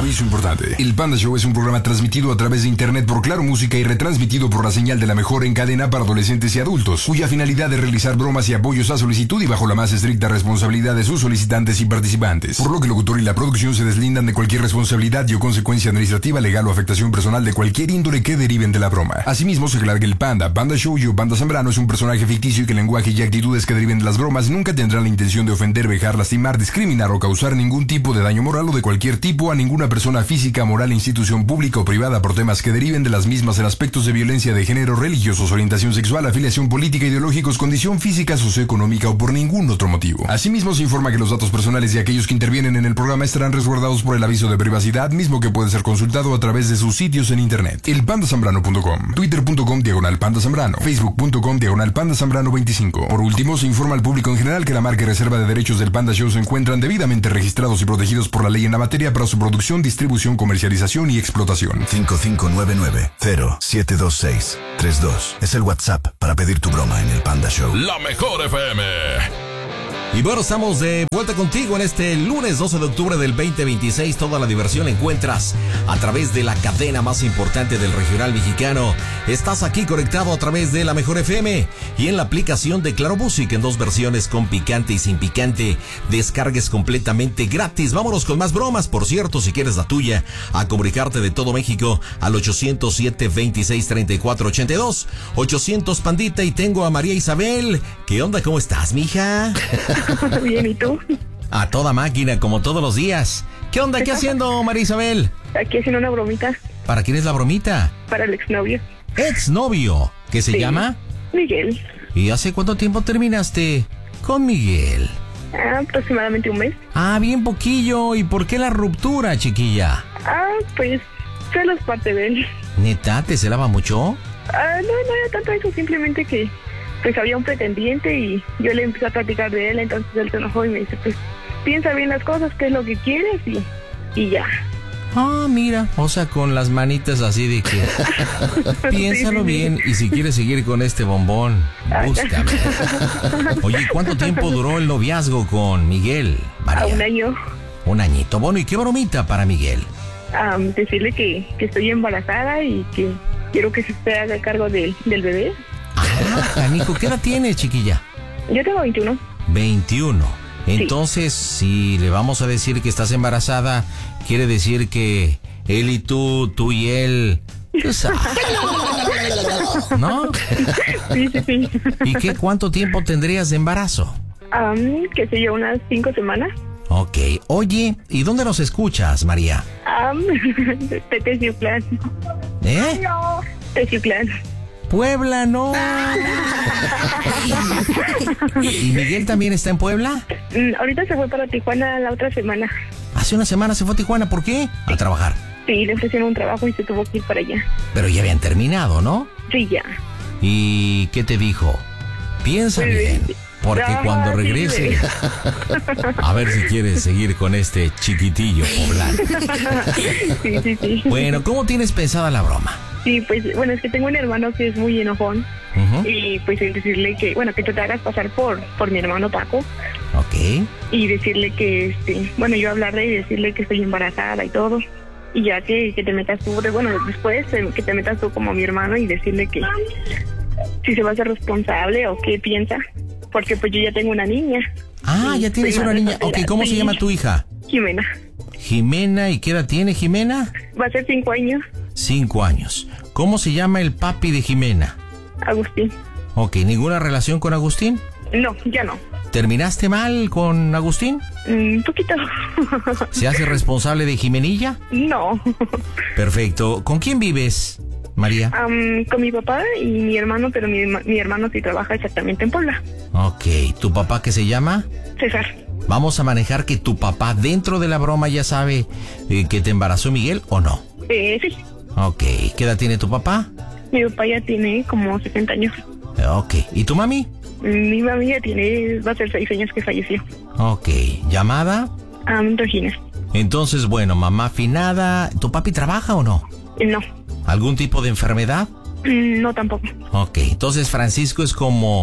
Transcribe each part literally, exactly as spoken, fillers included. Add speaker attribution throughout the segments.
Speaker 1: Aviso importante. El Panda Show es un programa transmitido a través de internet por Claro Música y retransmitido por la señal de la mejor en cadena para adolescentes y adultos, cuya finalidad es realizar bromas y apoyos a solicitud y bajo la más estricta responsabilidad de sus solicitantes y participantes. Por lo que el locutor y la producción se deslindan de cualquier responsabilidad y o consecuencia administrativa, legal o afectación personal de cualquier índole que deriven de la broma. Asimismo, se aclara que el Panda, Panda Show y o Panda Zambrano es un personaje ficticio y que el lenguaje y actitudes que deriven de las bromas nunca tendrán la intención de ofender, vejar, lastimar, discriminar o causar ningún tipo de daño moral o de cualquier tipo a ninguna persona física, moral, institución pública o privada por temas que deriven de las mismas en aspectos de violencia de género, religiosos, orientación sexual, afiliación política, ideológicos, condición física, socioeconómica o por ningún otro motivo. Asimismo, se informa que los datos personales de aquellos que intervienen en el programa estarán resguardados por el aviso de privacidad, mismo que puede ser consultado a través de sus sitios en internet. el panda zambrano punto com, twitter punto com diagonal panda zambrano, facebook punto com diagonal panda zambrano veinticinco. Por último, se informa al público en general que la marca y reserva de derechos del Panda Show se encuentran debidamente registrados y protegidos por la ley en la materia para su producción, distribución, comercialización y explotación.
Speaker 2: cinco cinco nueve nueve cero siete dos seis tres dos es el WhatsApp para pedir tu broma en el Panda Show.
Speaker 3: La mejor F M.
Speaker 4: Y bueno, estamos de vuelta contigo en este lunes doce de octubre del veinte veintiséis. Toda la diversión la encuentras a través de la cadena más importante del regional mexicano. Estás aquí conectado a través de la mejor F M y en la aplicación de Claro Music en dos versiones, con picante y sin picante. Descargues completamente gratis. Vámonos con más bromas. Por cierto, si quieres la tuya, a comunicarte de todo México al ochocientos siete, veintiséis, treinta y cuatro, ochenta y dos. ochocientos Pandita, y tengo a María Isabel. ¿Qué onda? ¿Cómo estás, mija?
Speaker 5: Bien, ¿y tú?
Speaker 4: A toda máquina, como todos los días. ¿Qué onda? ¿Qué haciendo, María Isabel?
Speaker 5: Aquí haciendo una bromita.
Speaker 4: ¿Para quién es la bromita?
Speaker 5: Para el exnovio.
Speaker 4: ¿Exnovio? ¿Qué se
Speaker 5: Sí.
Speaker 4: llama?
Speaker 5: Miguel.
Speaker 4: ¿Y hace cuánto tiempo terminaste con Miguel?
Speaker 5: Ah, aproximadamente un mes.
Speaker 4: Ah, bien poquillo. ¿Y por qué la ruptura, chiquilla?
Speaker 5: Ah, pues celos parte de él.
Speaker 4: ¿Neta? ¿Te celaba mucho?
Speaker 5: Ah, no, no era tanto eso, simplemente que pues había un pretendiente y yo le empecé a platicar de él, entonces él se enojó y me dice, pues piensa bien las cosas, qué es lo que quieres y, y ya.
Speaker 4: Ah, mira, o sea, con las manitas así de que piénsalo
Speaker 5: Sí, sí,
Speaker 4: bien y si quieres seguir con este bombón, búscame. Oye, ¿cuánto tiempo duró el noviazgo con Miguel, María?
Speaker 5: A un año.
Speaker 4: Un añito. Bueno, ¿y qué bromita para Miguel?
Speaker 5: Ah, decirle que, que estoy embarazada y que quiero que se esté haga cargo del, del bebé.
Speaker 4: Ah, canijo, ¿qué edad tienes, chiquilla?
Speaker 5: Yo tengo veintiuno.
Speaker 4: veintiuno. Entonces, si le vamos a decir que estás embarazada, quiere decir que él y tú, tú y él... Pues, ah, ¿no?
Speaker 5: Sí, sí, sí.
Speaker 4: ¿Y qué, cuánto tiempo tendrías de embarazo?
Speaker 5: Um, que sé yo, unas cinco semanas.
Speaker 4: Ok. Oye, ¿y dónde nos escuchas, María?
Speaker 5: Um, de Teciutlán.
Speaker 4: ¿Eh?
Speaker 5: No. Teciutlán.
Speaker 4: Puebla, no. ¿Y Miguel también está en Puebla?
Speaker 5: Mm, ahorita se fue para Tijuana la otra semana.
Speaker 4: Hace una semana se fue a Tijuana, ¿por qué? A trabajar.
Speaker 5: Sí, le ofrecieron un trabajo y se tuvo que ir para allá.
Speaker 4: Pero ya habían terminado, ¿no?
Speaker 5: Sí, ya.
Speaker 4: ¿Y qué te dijo? Piensa bien, porque
Speaker 5: No,
Speaker 4: cuando
Speaker 5: sí,
Speaker 4: regrese, a ver si quieres seguir con este chiquitillo poblano.
Speaker 5: Sí, sí, sí.
Speaker 4: Bueno, ¿cómo tienes pensada la broma?
Speaker 5: Sí, pues, bueno, es que tengo un hermano que es muy enojón.
Speaker 4: Uh-huh.
Speaker 5: Y pues el decirle que, bueno, que tú te hagas pasar por, por mi hermano Paco.
Speaker 4: Ok.
Speaker 5: Y decirle que, este, bueno, yo hablarle y decirle que estoy embarazada y todo. Y ya que, que te metas tú, de, bueno, después eh, que te metas tú como mi hermano y decirle que si se va a ser responsable o qué piensa. Porque pues yo ya tengo una niña.
Speaker 4: Ah, ya tienes una niña. Ok, ¿cómo se llama tu hija?
Speaker 5: Jimena.
Speaker 4: Jimena, ¿y qué edad tiene Jimena?
Speaker 5: Va a ser cinco años.
Speaker 4: Cinco años. ¿Cómo se llama el papi de Jimena?
Speaker 5: Agustín.
Speaker 4: Ok, ¿ninguna relación con Agustín?
Speaker 5: No, ya no.
Speaker 4: ¿Terminaste mal con Agustín?
Speaker 5: Un mm, poquito.
Speaker 4: ¿Se hace responsable de Jimenilla?
Speaker 5: No.
Speaker 4: Perfecto. ¿Con quién vives, María?
Speaker 5: Um, con mi papá y mi hermano, pero mi, mi hermano sí trabaja exactamente en Puebla.
Speaker 4: Ok. ¿Tu papá qué se llama?
Speaker 5: César.
Speaker 4: Vamos a manejar que tu papá dentro de la broma ya sabe eh, que te embarazó Miguel o no.
Speaker 5: Eh, sí.
Speaker 4: Ok. ¿Qué edad tiene tu papá?
Speaker 5: Mi papá ya tiene como sesenta años.
Speaker 4: Ok. ¿Y tu mami?
Speaker 5: Mi mami ya tiene, va a ser seis años que falleció.
Speaker 4: Ok. ¿Llamada?
Speaker 5: Um, Regina.
Speaker 4: Entonces, bueno, mamá afinada. ¿Tu papi trabaja o no?
Speaker 5: No.
Speaker 4: ¿Algún tipo de enfermedad?
Speaker 5: Mm, no, tampoco.
Speaker 4: Ok. Entonces, Francisco es como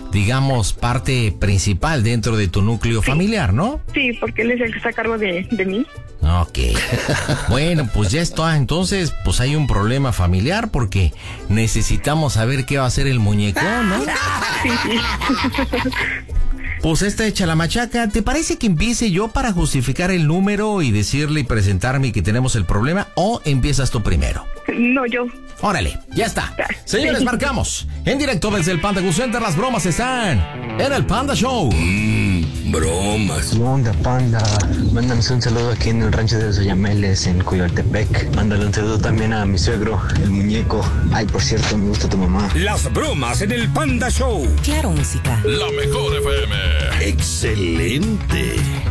Speaker 4: digamos, parte principal dentro de tu núcleo
Speaker 5: Sí.
Speaker 4: familiar, ¿no?
Speaker 5: Sí, porque él es el que está a cargo de, de mí.
Speaker 4: Ok. Bueno, pues ya está. Entonces, pues hay un problema familiar porque necesitamos saber qué va a hacer el muñecón, ¿no?
Speaker 5: Sí, sí.
Speaker 4: Pues esta hecha la machaca. ¿Te parece que empiece yo para justificar el número y decirle y presentarme que tenemos el problema? ¿O empiezas tú primero?
Speaker 5: No, yo.
Speaker 4: Órale, ya está. Señores, marcamos. En directo desde el Panda Go Center, las bromas están en el Panda Show.
Speaker 3: Mmm, bromas.
Speaker 6: ¿Qué onda, Panda? Mándanos un saludo aquí en el rancho de los Oyameles, en Coyotepec. Mándale un saludo también a mi suegro, el muñeco. Ay, por cierto, me gusta tu mamá.
Speaker 3: Las bromas en el Panda Show.
Speaker 7: Claro, música.
Speaker 8: La mejor F M.
Speaker 3: Excelente.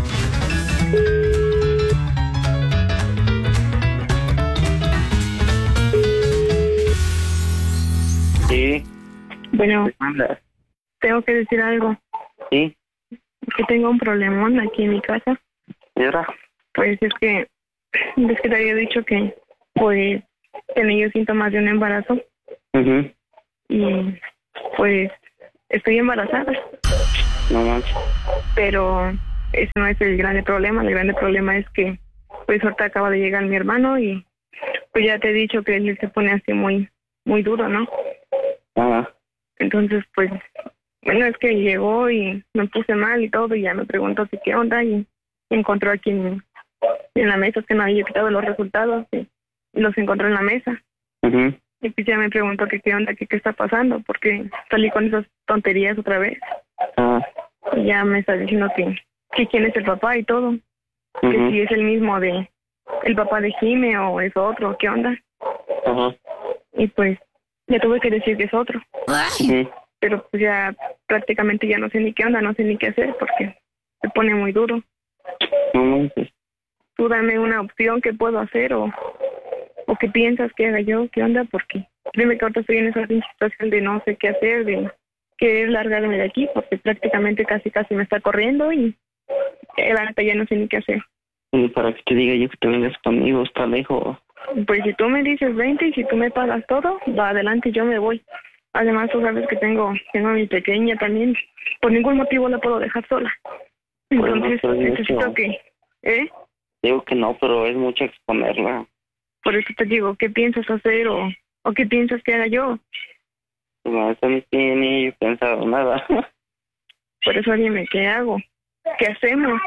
Speaker 9: Sí,
Speaker 5: Bueno,
Speaker 9: anda.
Speaker 5: tengo que decir algo.
Speaker 9: Sí,
Speaker 5: Que tengo un problemón aquí en mi casa.
Speaker 9: ¿y ahora?
Speaker 5: Pues es que, es que te había dicho que, pues, tenía yo síntomas de un embarazo.
Speaker 9: Mhm.
Speaker 5: Y, pues, estoy embarazada.
Speaker 9: No manches.
Speaker 5: Pero ese no es el grande problema. El grande problema es que, pues, ahorita acaba de llegar mi hermano y, pues, ya te he dicho que él se pone así muy, muy duro, ¿no?
Speaker 9: Ajá.
Speaker 5: Entonces, pues, bueno, es que llegó y me puse mal y todo, y ya me preguntó si qué onda, y encontró aquí en, en la mesa, es que no había quitado los resultados, y, y los encontró en la mesa.
Speaker 9: Mhm.
Speaker 5: Y pues ya me preguntó que qué onda, que qué está pasando, porque salí con esas tonterías otra vez.
Speaker 9: Ah.
Speaker 5: Y ya me está diciendo que, que quién es el papá y todo, que
Speaker 9: Mhm.
Speaker 5: si es el mismo de, el papá de Jime o es otro, qué onda.
Speaker 9: Ajá.
Speaker 5: Y pues, le tuve que decir que es otro.
Speaker 9: Mhm.
Speaker 5: Pero pues ya prácticamente ya no sé ni qué onda, no sé ni qué hacer porque se pone muy duro.
Speaker 9: No manches.
Speaker 5: Tú dame una opción que puedo hacer o, o qué piensas que haga yo, qué onda, porque créeme que ahorita estoy en esa situación de no sé qué hacer, de querer largarme de aquí porque prácticamente casi casi me está corriendo y eh, la neta ya no sé ni qué hacer.
Speaker 9: Y para que te diga yo que te vengas conmigo, está lejos.
Speaker 5: Pues si tú me dices veinte y si tú me pagas todo, va adelante, yo me voy. Además, tú sabes que tengo tengo a mi pequeña también. Por ningún motivo la puedo dejar sola. Entonces,
Speaker 9: Bueno, pues,
Speaker 5: necesito
Speaker 9: eso.
Speaker 5: que... ¿Eh?
Speaker 9: Digo que no, pero es mucho exponerla.
Speaker 5: Por eso te digo, ¿qué piensas hacer o, o qué piensas que haga yo?
Speaker 9: No, eso ni tiene ni pensado nada.
Speaker 5: Por eso dime, ¿qué hago? ¿Qué hacemos?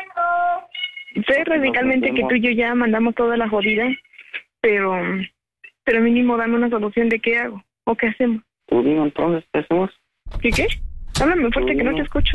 Speaker 5: Sé radicalmente que tú y yo ya mandamos toda la jodida, pero, pero mínimo dame una solución de qué hago o qué hacemos.
Speaker 9: Tú dime entonces, ¿qué hacemos?
Speaker 5: ¿Qué qué? Háblame fuerte que no te escucho.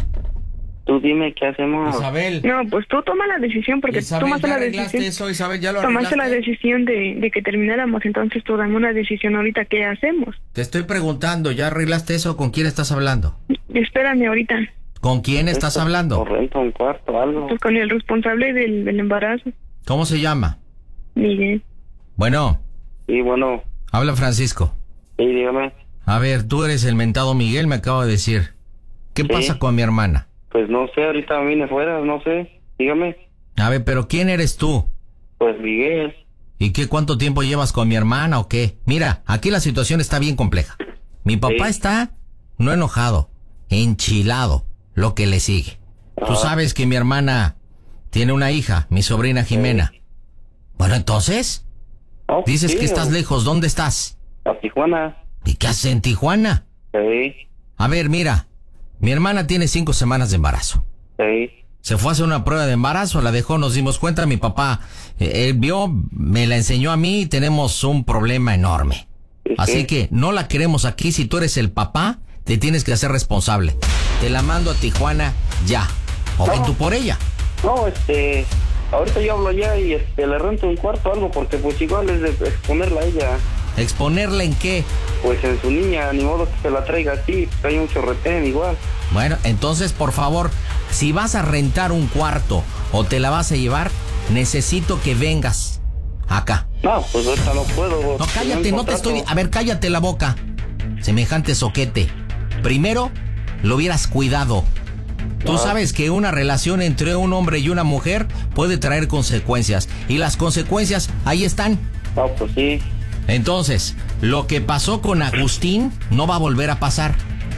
Speaker 9: Tú dime qué hacemos.
Speaker 4: Isabel.
Speaker 5: No, pues tú toma la decisión porque
Speaker 4: Isabel,
Speaker 5: tomaste
Speaker 4: ¿ya
Speaker 5: la
Speaker 4: arreglaste
Speaker 5: decisión.
Speaker 4: eso, Isabel? ¿Ya lo
Speaker 5: Tomaste la
Speaker 4: arreglaste?
Speaker 5: decisión de, de que termináramos, entonces tú dame una decisión ahorita, ¿qué hacemos?
Speaker 4: Te estoy preguntando, ¿ya arreglaste eso? ¿Con quién estás hablando?
Speaker 5: Espérame ahorita,
Speaker 4: ¿Con quién estás hablando?
Speaker 9: O renta un cuarto o algo.
Speaker 5: pues con el responsable del, del embarazo,
Speaker 4: ¿Cómo se llama?
Speaker 5: Miguel.
Speaker 4: Bueno,
Speaker 9: Y bueno,
Speaker 4: habla Francisco.
Speaker 9: y dígame,
Speaker 4: A ver, tú eres el mentado Miguel, me acabo de decir. ¿Qué
Speaker 9: Sí.
Speaker 4: pasa con mi hermana?
Speaker 9: pues no sé, ahorita vine fuera, no sé. Dígame,
Speaker 4: A ver, pero ¿quién eres tú?
Speaker 9: pues Miguel.
Speaker 4: ¿Y qué cuánto tiempo llevas con mi hermana o qué? Mira, aquí la situación está bien compleja. Mi papá
Speaker 9: Sí.
Speaker 4: está no enojado, enchilado, lo que le sigue. Tú
Speaker 9: Ajá.
Speaker 4: sabes que mi hermana tiene una hija, mi sobrina Jimena. Bueno, entonces,
Speaker 9: No,
Speaker 4: dices
Speaker 9: sí,
Speaker 4: que estás
Speaker 9: o-
Speaker 4: lejos, ¿dónde estás?
Speaker 9: A Tijuana.
Speaker 4: ¿Y qué haces en Tijuana?
Speaker 9: Sí,
Speaker 4: A ver, mira, mi hermana tiene cinco semanas de embarazo.
Speaker 9: sí.
Speaker 4: Se fue a hacer una prueba de embarazo, la dejó, nos dimos cuenta, mi papá, eh, él vio, me la enseñó a mí y tenemos un problema enorme.
Speaker 9: Sí,
Speaker 4: Así
Speaker 9: sí.
Speaker 4: que no la queremos aquí, si tú eres el papá, te tienes que hacer responsable. Te la mando a Tijuana ya. O ven
Speaker 9: No.
Speaker 4: tú por ella.
Speaker 9: No, este, ahorita yo hablo ya y este, le rento un cuarto o algo porque pues igual es de exponerla a ella.
Speaker 4: ¿Exponerla en qué?
Speaker 9: Pues en su niña, ni modo que se la traiga así, pues hay un chorretén igual.
Speaker 4: Bueno, entonces, por favor, si vas a rentar un cuarto o te la vas a llevar, necesito que vengas acá.
Speaker 9: No, pues ahorita no puedo.
Speaker 4: No, cállate, no te estoy... A ver, cállate la boca. Semejante soquete. Primero, lo hubieras cuidado. Tú
Speaker 9: Ah.
Speaker 4: sabes que una relación entre un hombre y una mujer puede traer consecuencias. Y las consecuencias ahí están.
Speaker 9: No, pues sí.
Speaker 4: Entonces, lo que pasó con Agustín no va a volver a pasar.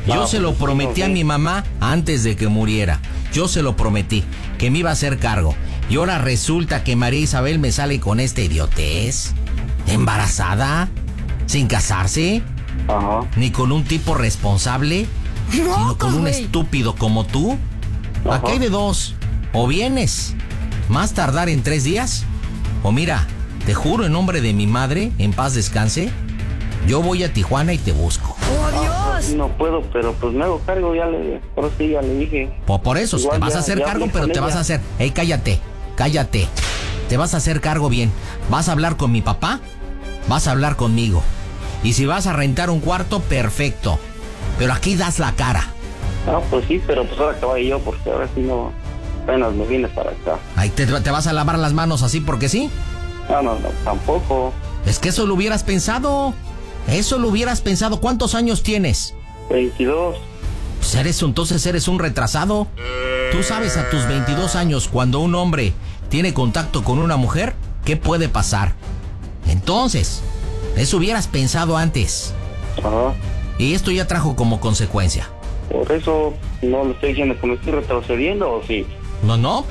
Speaker 4: Yo
Speaker 9: No,
Speaker 4: se lo
Speaker 9: pues,
Speaker 4: prometí
Speaker 9: no,
Speaker 4: a
Speaker 9: sí.
Speaker 4: mi mamá antes de que muriera. Yo se lo prometí, que me iba a hacer cargo. Y ahora resulta que María Isabel me sale con esta idiotez. ¿Embarazada? ¿Sin casarse?
Speaker 9: Ajá.
Speaker 4: ¿Ni con un tipo responsable? ¿Sino con un
Speaker 7: güey.
Speaker 4: estúpido como tú?
Speaker 9: Ajá.
Speaker 4: Aquí hay de dos. O vienes, más tardar en tres días. O mira, te juro en nombre de mi madre, en paz descanse, yo voy a Tijuana y te busco.
Speaker 7: ¡Oh, Dios!
Speaker 9: No puedo, pero pues me hago cargo, ya le, por sí ya le dije.
Speaker 4: Por, por eso,
Speaker 9: Igual
Speaker 4: te vas
Speaker 9: ya-
Speaker 4: a hacer
Speaker 9: ya
Speaker 4: cargo,
Speaker 9: hablé
Speaker 4: pero
Speaker 9: con
Speaker 4: te
Speaker 9: ella.
Speaker 4: vas a hacer... Ey, cállate, cállate. Te vas a hacer cargo bien. Vas a hablar con mi papá, vas a hablar conmigo. Y si vas a rentar un cuarto, perfecto. Pero aquí das la cara.
Speaker 9: Ah, pues sí, pero pues ahora que vaya yo, porque ahora sí no, apenas me vine para acá.
Speaker 4: Ahí te, te vas a lavar las manos así porque sí.
Speaker 9: No, no, no, tampoco.
Speaker 4: Es que eso lo hubieras pensado. Eso lo hubieras pensado. ¿Cuántos años tienes?
Speaker 9: veintidós.
Speaker 4: Pues eres, entonces eres un retrasado. Tú sabes a tus veintidós años, cuando un hombre tiene contacto con una mujer, ¿qué puede pasar? Entonces, eso hubieras pensado antes.
Speaker 9: Ajá.
Speaker 4: Y esto ya trajo como consecuencia.
Speaker 9: Por eso no le estoy diciendo que me estoy retrocediendo, ¿o sí?
Speaker 4: No, no,